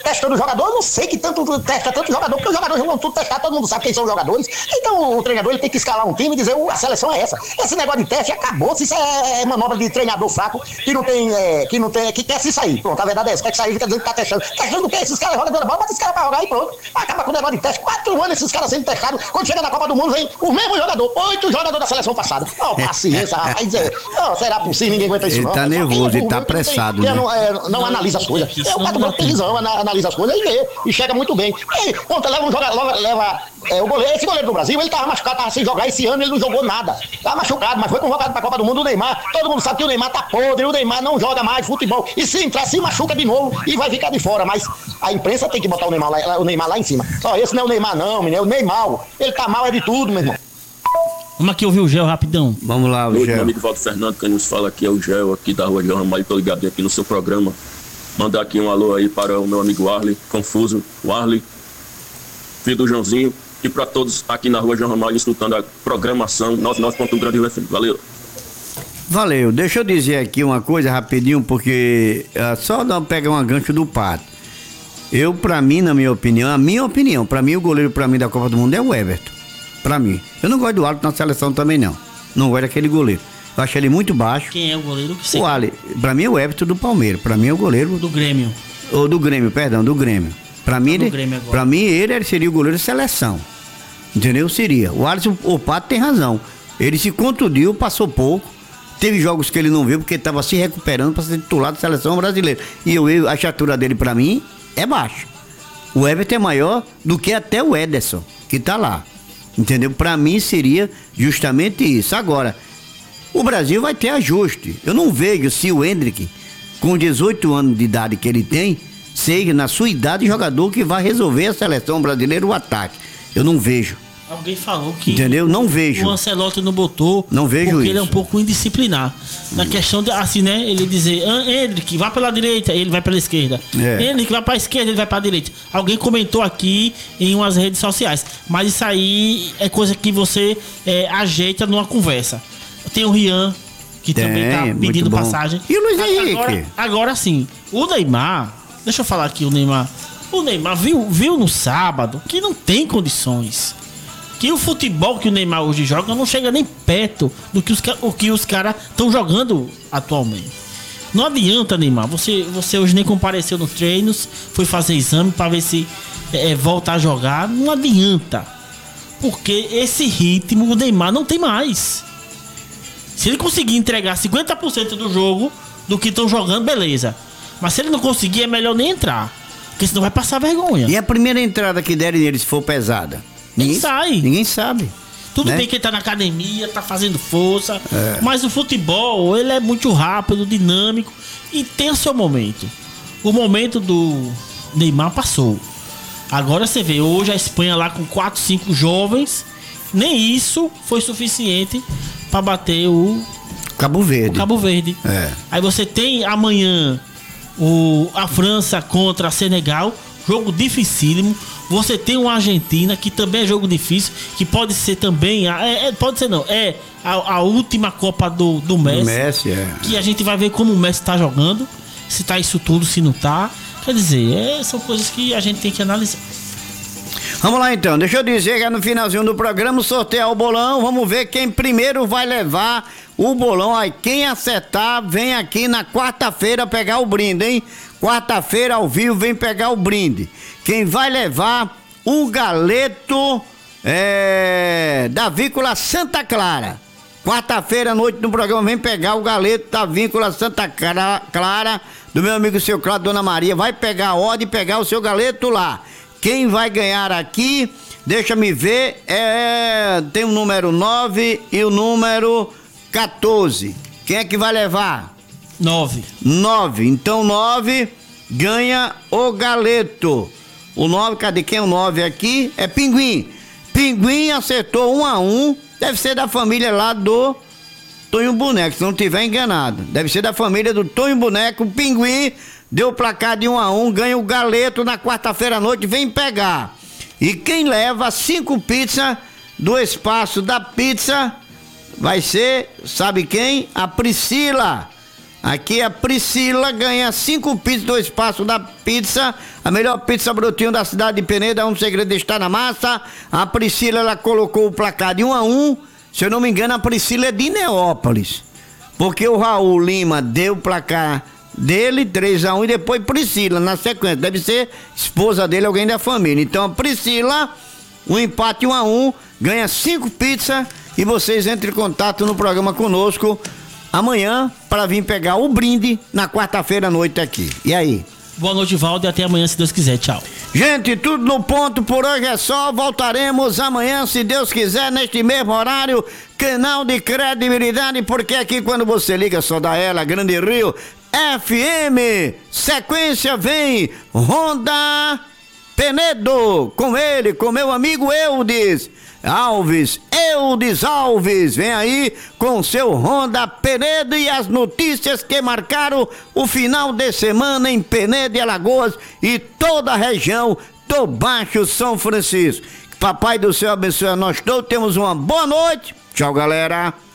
testando o jogador, eu não sei que tanto testa tanto jogador, porque os jogadores vão tudo testar, todo mundo sabe quem são os jogadores. Então o treinador ele tem que escalar um time e dizer, a seleção é essa. Esse negócio de teste acabou, se isso é manobra de treinador fraco, que quer se sair. Pronto, a verdade é essa, quer sair, quer dizer que tá testando. Testando o quê? Esses caras jogam toda bola, bota esses caras pra jogar e pronto. Acaba com o negócio de teste. 4 anos esses caras sendo testados, quando chega na Copa do Mundo, vem o mesmo jogador, 8 jogadores da seleção passada. Paciência, rapaz, será possível, ninguém aguenta isso. Ele tá nervoso, ele tá apressado, né? Não analisa as coisas. O Pato Branco tem visão, analisa as coisas e vê, e chega muito bem. E, ontem leva o goleiro, esse goleiro do Brasil, ele tava machucado, tava sem jogar esse ano, ele não jogou nada. Tava machucado, mas foi convocado pra Copa do Mundo o Neymar. Todo mundo sabe que o Neymar tá podre, o Neymar não joga mais futebol. E se entrar, se machuca de novo e vai ficar de fora. Mas a imprensa tem que botar o Neymar lá em cima. Só esse não é o Neymar não, menino, é o Neymar. Ele tá mal, é de tudo, meu irmão. Vamos aqui ouvir o Gel rapidão. Vamos lá, o Gel. Meu amigo Valdo Fernando, quem nos fala aqui é o Gel, aqui da Rua João Ramalho, tô ligadinho aqui no seu programa. Mandar aqui um alô aí para o meu amigo Arley, confuso, o Arley, filho do Joãozinho, e para todos aqui na Rua João Ramalho, escutando a programação 99.1 FM. Valeu. Valeu, deixa eu dizer aqui uma coisa rapidinho, porque só pegar um gancho do Pato. Pra mim, na minha opinião, pra mim o goleiro da Copa do Mundo é o Everton. Pra mim. Eu não gosto do Alisson na seleção também, não. Não gosto daquele goleiro. Eu acho ele muito baixo. Quem é o goleiro? Que o Ali. Pra mim é o Everton do Palmeiras. Pra mim é o goleiro... Do Grêmio. Ou do Grêmio, perdão, do Grêmio. Pra mim, ele seria o goleiro de seleção. Entendeu? Seria. O Alisson, o Pato tem razão. Ele se contundiu, passou pouco. Teve jogos que ele não viu porque estava se recuperando para ser titular da seleção brasileira. E a estatura dele, pra mim, é baixa. O Everton é maior do que até o Ederson, que tá lá. Entendeu? Pra mim seria justamente isso. Agora, o Brasil vai ter ajuste. Eu não vejo se o Endrick, com 18 anos de idade que ele tem, seja na sua idade jogador que vai resolver a seleção brasileira o ataque. Eu não vejo. Alguém falou que... Entendeu? Não vejo. O Ancelotti não botou. Não vejo porque isso. Ele é um pouco indisciplinar. Na questão de, assim, né? Ele dizer, Endrick, vai pela direita, ele vai pela esquerda. Endrick, vai pra esquerda, ele vai pra direita. Alguém comentou aqui em umas redes sociais. Mas isso aí é coisa que você ajeita numa conversa. Tem o Rian, que também tá pedindo passagem. E o Luiz Henrique? Agora sim, o Neymar, deixa eu falar aqui o Neymar. O Neymar viu no sábado que não tem condições. Que o futebol que o Neymar hoje joga não chega nem perto do que os caras estão jogando atualmente. Não adianta, Neymar. Você hoje nem compareceu nos treinos, foi fazer exame para ver se volta a jogar. Não adianta. Porque esse ritmo o Neymar não tem mais. Se ele conseguir entregar 50% do jogo do que estão jogando, beleza. Mas se ele não conseguir, é melhor nem entrar. Porque senão vai passar vergonha. E a primeira entrada que derem nele, se for pesada? Ninguém sabe. Tudo bem que ele tá na academia, tá fazendo força, mas o futebol, ele é muito rápido, dinâmico e tem o seu momento. O momento do Neymar passou. Agora você vê, hoje a Espanha lá com 4, 5 jovens, nem isso foi suficiente para bater o Cabo Verde. Aí você tem amanhã a França contra a Senegal, jogo dificílimo. Você tem uma Argentina, que também é jogo difícil, que pode ser também, pode ser não, a última Copa do Messi, que a gente vai ver como o Messi tá jogando, se tá isso tudo, se não tá. Quer dizer, são coisas que a gente tem que analisar. Vamos lá então, deixa eu dizer que no finalzinho do programa sortear o bolão, vamos ver quem primeiro vai levar o bolão. Aí quem acertar vem aqui na quarta-feira pegar o brinde, hein? Quarta-feira ao vivo vem pegar o brinde. Quem vai levar o galeto da Vícola Santa Clara. Quarta-feira à noite no programa vem pegar o galeto da Vícola Santa Clara, do meu amigo seu Cláudio, Dona Maria. Vai pegar a ordem e pegar o seu galeto lá. Quem vai ganhar aqui, deixa-me ver, tem o número 9 e o número 14. Quem é que vai levar? 9. Então 9 ganha o galeto. O 9, cadê quem é o 9 aqui? É Pinguim. Pinguim acertou 1-1. Deve ser da família lá do Tonho Boneco, se não tiver enganado. Deve ser da família do Tonho Boneco. Pinguim deu o placar de 1-1, ganha o galeto na quarta-feira à noite, vem pegar. E quem leva 5 pizzas do Espaço da Pizza vai ser, sabe quem? A Priscila. Aqui a Priscila ganha 5 pizzas do Espaço da Pizza, a melhor pizza brotinho da cidade de Peneda, um segredo está na massa. A Priscila, ela colocou o placar de 1-1, se eu não me engano a Priscila é de Neópolis, porque o Raul Lima deu o placar dele, 3-1, e depois Priscila na sequência, deve ser esposa dele, alguém da família. Então a Priscila, um empate 1-1, ganha 5 pizzas e vocês entrem em contato no programa conosco amanhã para vir pegar o brinde na quarta-feira à noite aqui. E aí? Boa noite, Valdo, e até amanhã, se Deus quiser. Tchau. Gente, tudo no ponto, por hoje é só. Voltaremos amanhã, se Deus quiser, neste mesmo horário. Canal de credibilidade, porque aqui quando você liga só dá ela, Grande Rio FM. Sequência vem Honda Penedo, com ele, com meu amigo Eudes Alves, vem aí com seu Honda Penedo e as notícias que marcaram o final de semana em Penedo e Alagoas e toda a região do Baixo São Francisco. Papai do céu abençoe a nós todos, temos uma boa noite, tchau galera.